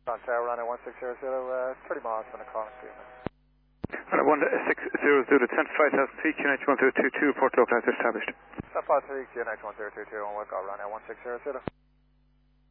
On tower, runway 1600, 30 miles from the cross to you. Runway 1600, descent 5,000 feet, QNH 1022, Port Local as established. Step 3, QNH 1022, on work out runway 1600.